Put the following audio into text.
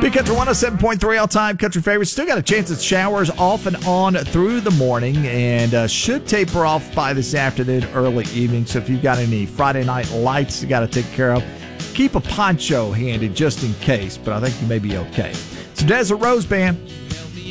Big Country 107.3 all-time country favorites. Still got a chance at showers off and on through the morning and should taper off by this afternoon, early evening. So if you've got any Friday night lights you got to take care of, keep a poncho handy just in case, but I think you may be okay. So Desert Rose Band,